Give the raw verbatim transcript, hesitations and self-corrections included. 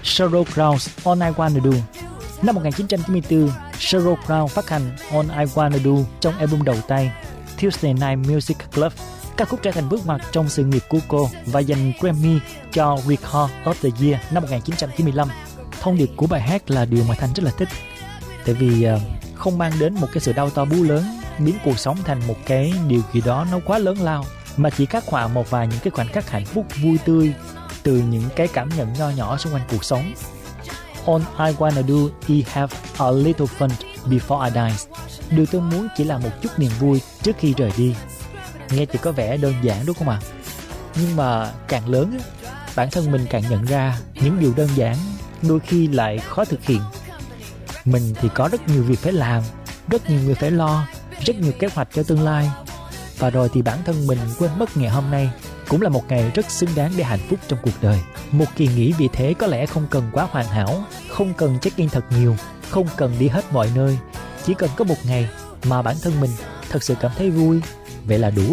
Sheryl Crow's All I Wanna Do. Năm một nghìn chín trăm chín mươi tư, Sheryl Crow phát hành All I Wanna Do trong album đầu tay Tuesday Night Music Club. Ca khúc trở thành bước ngoặt trong sự nghiệp của cô và giành Grammy cho Record of the Year năm một nghìn chín trăm chín mươi lăm. Thông điệp của bài hát là điều mà Thanh rất là thích, tại vì uh, không mang đến một cái sự đau to búa lớn, biến cuộc sống thành một cái điều gì đó nó quá lớn lao, mà chỉ khắc họa một vài những cái khoảnh khắc hạnh phúc vui tươi từ những cái cảm nhận nho nhỏ xung quanh cuộc sống. All I wanna do is have a little fun before I die. Điều tôi muốn chỉ là một chút niềm vui trước khi rời đi. Nghe thì có vẻ đơn giản đúng không ạ? Nhưng mà càng lớn, bản thân mình càng nhận ra những điều đơn giản đôi khi lại khó thực hiện. Mình thì có rất nhiều việc phải làm, rất nhiều người phải lo, rất nhiều kế hoạch cho tương lai. Và rồi thì bản thân mình quên mất ngày hôm nay cũng là một ngày rất xứng đáng để hạnh phúc trong cuộc đời. Một kỳ nghỉ vì thế có lẽ không cần quá hoàn hảo, không cần check-in thật nhiều, không cần đi hết mọi nơi. Chỉ cần có một ngày mà bản thân mình thật sự cảm thấy vui, vậy là đủ